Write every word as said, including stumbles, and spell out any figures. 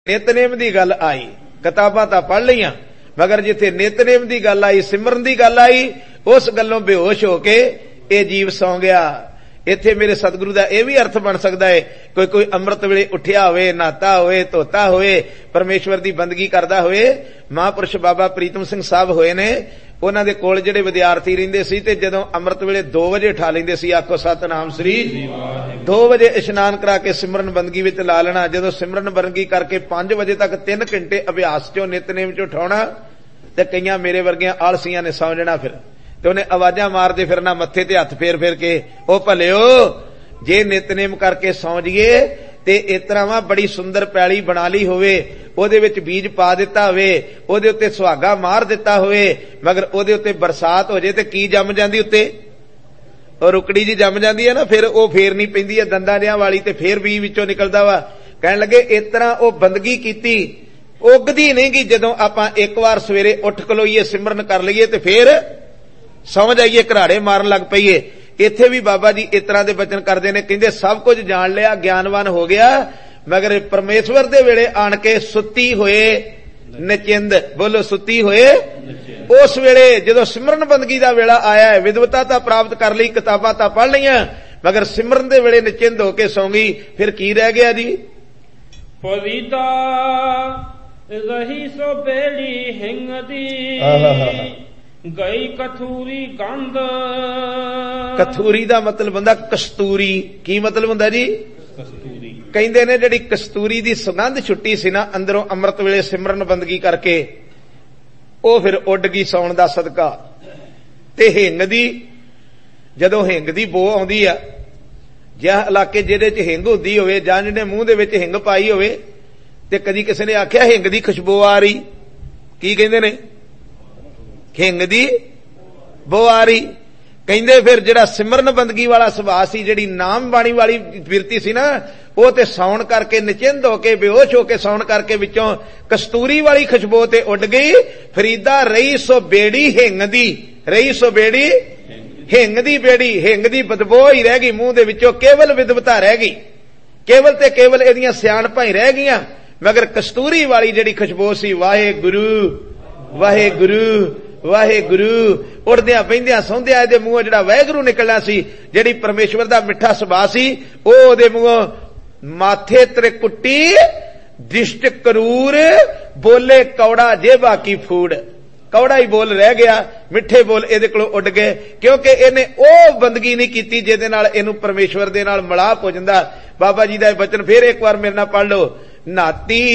ਨਿਤਨੇਮ ਦੀ ਗੱਲ ਆਈ, ਕਿਤਾਬਾਂ ਤਾਂ ਪੜ੍ਹ ਲਈਆਂ, ਮਗਰ ਜਿੱਥੇ ਨਿਤਨੇਮ ਦੀ ਗੱਲ ਆਈ, ਸਿਮਰਨ ਦੀ ਗੱਲ ਆਈ, ਉਸ ਗੱਲੋਂ ਬੇਹੋਸ਼ ਹੋ ਕੇ ਇਹ ਜੀਵ ਸੌਂ ਗਿਆ। ਇੱਥੇ ਮੇਰੇ ਸਤਿਗੁਰੂ ਦਾ ਇਹ ਵੀ ਅਰਥ ਬਣ ਸਕਦਾ ਹੈ, ਕੋਈ ਕੋਈ ਅੰਮ੍ਰਿਤ ਵੇਲੇ ਉੱਠਿਆ ਹੋਵੇ, ਨਹਾਤਾ ਹੋਵੇ, ਧੋਤਾ ਹੋਵੇ, ਪਰਮੇਸ਼ਵਰ ਦੀ ਬੰਦਗੀ ਕਰਦਾ ਹੋਵੇ। ਮਹਾਂਪੁਰਸ਼ ਬਾਬਾ ਪ੍ਰੀਤਮ ਸਿੰਘ ਸਾਹਿਬ ਹੋਏ ਨੇ, ਉਹਨਾਂ ਦੇ ਕੋਲ ਜਿਹੜੇ ਵਿਦਿਆਰਥੀ ਰਹਿੰਦੇ ਸੀ ਤੇ ਜਦੋਂ ਅੰਮ੍ਰਿਤ ਵੇਲੇ ਦੋ ਵਜੇ ਉਠਾ ਲੈਂਦੇ ਸੀ, ਆਖੋ ਸਤਨਾਮ ਸ੍ਰੀ, ਦੋ ਵਜੇ ਇਸ਼ਨਾਨ ਕਰਾ ਕੇ ਸਿਮਰਨ ਬੰਦਗੀ ਵਿੱਚ ਲਾ ਲੈਣਾ। ਜਦੋਂ ਸਿਮਰਨ ਬੰਦਗੀ ਕਰਕੇ ਪੰਜ ਵਜੇ ਤੱਕ ਤਿੰਨ ਘੰਟੇ ਅਭਿਆਸ ਚੋਂ ਨਿਤਨੇਮ ਚੋਂ ਉਠਾਉਣਾ ਤੇ ਕਈਆਂ ਮੇਰੇ ਵਰਗੀਆਂ ਆਲਸੀਆਂ ਨੇ ਸੌਂ ਜਾਣਾ। ਫਿਰ ਤੇ ਉਹਨੇ ਆਵਾਜ਼ਾਂ ਮਾਰਦੇ ਫਿਰਨਾ, ਮੱਥੇ ਤੇ ਹੱਥ ਫੇਰ ਫੇਰ ਕੇ, ਉਹ ਭਲਿਓ ਜੇ ਨਿਤਨੇਮ ਕਰਕੇ ਸੌਂ ਜੀਏ ਤੇ ਇਸ ਤਰ੍ਹਾਂ ਵਾ ਬੜੀ ਸੁੰਦਰ ਪੈਲੀ ਬਣਾ ਲਈ ਹੋਵੇ, ਉਹਦੇ ਵਿੱਚ ਬੀਜ ਪਾ ਦਿੱਤਾ ਹੋਵੇ, ਉਹਦੇ ਉੱਤੇ ਸੁਹਾਗਾ ਮਾਰ ਦਿੱਤਾ ਹੋਵੇ, ਮਗਰ ਉਹਦੇ ਉੱਤੇ ਬਰਸਾਤ ਹੋ ਜੇ ਤੇ ਕੀ ਜੰਮ ਜਾਂਦੀ ਉੱਤੇ, ਉਹ ਰੁਕੜੀ ਜੀ ਜੰਮ ਜਾਂਦੀ ਹੈ ਨਾ, ਫਿਰ ਉਹ ਫੇਰ ਨਹੀਂ ਪੈਂਦੀ ਹੈ ਦੰਦਾਂ ਜਿਹਾਂ ਵਾਲੀ ਤੇ ਫੇਰ ਬੀਜ ਵਿੱਚੋਂ ਨਿਕਲਦਾ ਵਾ। ਕਹਿਣ ਲੱਗੇ ਇਸ ਤਰ੍ਹਾਂ ਉਹ ਬੰਦਗੀ ਕੀਤੀ, ਉਗਦੀ ਨਹੀਂ ਗੀ। ਜਦੋਂ ਆਪਾਂ ਇੱਕ ਵਾਰ ਸਵੇਰੇ ਉੱਠ ਖਲੋਈਏ, ਸਿਮਰਨ ਕਰ ਲਈਏ ਤੇ ਫੇਰ ਸੌਂ ਜਾਈਏ, ਘਰਾੜੇ ਮਾਰਨ ਲੱਗ ਪਈਏ। ਇੱਥੇ ਵੀ ਬਾਬਾ ਜੀ ਇਸ ਤਰ੍ਹਾਂ ਦੇ ਬਚਨ ਕਰਦੇ ਨੇ, ਕਹਿੰਦੇ ਸਭ ਕੁਝ ਜਾਣ ਲਿਆ, ਗਿਆਨਵਾਨ ਹੋ ਗਿਆ, ਮਗਰ ਪਰਮੇਸ਼ਵਰ ਦੇ ਵੇਲੇ ਆਣ ਕੇ ਸੁੱਤੀ ਹੋਏ ਨਚਿੰਦ, ਬੋਲੋ ਸੁੱਤੀ ਹੋਏ। ਉਸ ਵੇਲੇ ਜਦੋਂ ਸਿਮਰਨ ਬੰਦਗੀ ਦਾ ਵੇਲਾ ਆਇਆ ਹੈ, ਵਿਦਵਤਾ ਤਾਂ ਪ੍ਰਾਪਤ ਕਰ ਲਈ, ਕਿਤਾਬਾਂ ਤਾਂ ਪੜ੍ਹ ਲਈਆਂ, ਮਗਰ ਸਿਮਰਨ ਦੇ ਵੇਲੇ ਨਚਿੰਦ ਹੋ ਕੇ ਸੌਂ ਗਈ। ਫਿਰ ਕੀ ਰਹਿ ਗਿਆ ਜੀ? ਫਰੀਦਾ ਰਹੀ ਸੋ ਬੇੜੀ ਹਿੰਗ ਦੀ, ਗਈ ਕਥੂਰੀ ਗੰਧ। ਕਥੂਰੀ ਦਾ ਮਤਲਬ ਹੁੰਦਾ ਕਸਤੂਰੀ। ਕੀ ਮਤਲਬ ਹੁੰਦਾ ਜੀ? ਕਸਤੂਰੀ। ਕਹਿੰਦੇ ਨੇ ਜਿਹੜੀ ਕਸਤੂਰੀ ਦੀ ਸੁਗੰਧ ਛੁੱਟੀ ਸੀ ਨਾ ਅੰਦਰੋਂ ਅੰਮ੍ਰਿਤ ਵੇਲੇ ਸਿਮਰਨ ਬੰਦਗੀ ਕਰਕੇ, ਉਹ ਫਿਰ ਉੱਡ ਗਈ ਸੌਣ ਦਾ ਸਦਕਾ। ਤੇ ਹਿੰਗ ਦੀ, ਜਦੋਂ ਹਿੰਗ ਦੀ ਬੋ ਆਉਂਦੀ ਆ, ਜਾਂ ਇਲਾਕੇ ਜਿਹਦੇ ਚ ਹਿੰਗ ਹੁੰਦੀ ਹੋਵੇ, ਜਾਂ ਜਿਹਨੇ ਮੂੰਹ ਦੇ ਵਿੱਚ ਹਿੰਗ ਪਾਈ ਹੋਵੇ, ਤੇ ਕਦੀ ਕਿਸੇ ਨੇ ਆਖਿਆ ਹਿੰਗ ਦੀ ਖੁਸ਼ਬੂ ਆ ਰਹੀ, ਕੀ ਕਹਿੰਦੇ ਨੇ? ਹਿੰਗ ਦੀ ਬੋ ਆ ਰਹੀ। ਕਹਿੰਦੇ ਫਿਰ ਜਿਹੜਾ ਸਿਮਰਨ ਬੰਦਗੀ ਵਾਲਾ ਸੁਭਾਅ ਸੀ, ਜਿਹੜੀ ਨਾਮ ਬਾਣੀ ਵਾਲੀ ਬਿਰਤੀ ਸੀ ਨਾ, ਉਹ ਤੇ ਸੌਣ ਕਰਕੇ ਨਚਿੰਦ ਹੋ ਕੇ, ਬੇਹੋਸ਼ ਹੋ ਕੇ ਸੌਣ ਕਰਕੇ ਵਿੱਚੋਂ ਕਸਤੂਰੀ ਵਾਲੀ ਖੁਸ਼ਬੂ ਤੇ ਉੱਡ ਗਈ। ਫਰੀਦਾ ਰਹੀ ਸੋ ਬੇੜੀ ਹਿੰਗ ਦੀ, ਰਹੀ ਸੋ ਬੇੜੀ ਹਿੰਗ ਦੀ ਬੇੜੀ, ਹਿੰਗ ਦੀ ਬਦਬੂ ਹੀ ਰਹਿ ਗਈ ਮੂੰਹ ਦੇ ਵਿੱਚੋਂ, ਕੇਵਲ ਵਿਦਵਤਾ ਰਹਿ ਗਈ, ਕੇਵਲ ਤੇ ਕੇਵਲ ਇਹਦੀਆਂ ਸਿਆਣਪਾਂ ਹੀ ਰਹਿ ਗਈਆਂ, ਮਗਰ ਕਸਤੂਰੀ ਵਾਲੀ ਜਿਹੜੀ ਖੁਸ਼ਬੂ ਸੀ, ਵਾਹਿਗੁਰੂ ਵਾਹਿਗੁਰੂ ਵਾਹਿਗੁਰੂ, ਉੱਡਦਿਆਂ ਬਹਿੰਦਿਆਂ ਸੌਂਦਿਆਂ ਇਹਦੇ ਮੂੰਹੋਂ ਜਿਹੜਾ ਵਾਹਿਗੁਰੂ ਨਿਕਲਣਾ ਸੀ, ਜਿਹੜੀ ਪਰਮੇਸ਼ਵਰ ਦਾ ਮਿੱਠਾ ਸੁਭਾਅ ਸੀ, ਉਹ ਉਹਦੇ ਮੂੰਹੋਂ ਮਾਥੇ ਤ੍ਰਿਕੁੱਟੀ ਦਿਸ਼ਟ ਕਰੂਰ, ਬੋਲੇ ਕੌੜਾ ਜੇ ਬਾਕੀ ਫੂੜ। ਕੌੜਾ ਹੀ ਬੋਲ ਰਹਿ ਗਿਆ, ਮਿੱਠੇ ਬੋਲ ਇਹਦੇ ਕੋਲੋਂ ਉੱਡ ਗਏ, ਕਿਉਂਕਿ ਇਹਨੇ ਉਹ ਬੰਦਗੀ ਨਹੀਂ ਕੀਤੀ ਜਿਹਦੇ ਨਾਲ ਇਹਨੂੰ ਪਰਮੇਸ਼ਵਰ ਦੇ ਨਾਲ ਮਿਲਾਪ ਹੋ ਜਾਂਦਾ। ਬਾਬਾ ਜੀ ਦਾ ਇਹ ਬਚਨ ਫੇਰ ਇੱਕ ਵਾਰ ਮੇਰੇ ਨਾਲ ਪੜ੍ਹ ਲਓ। ਨਾਤੀ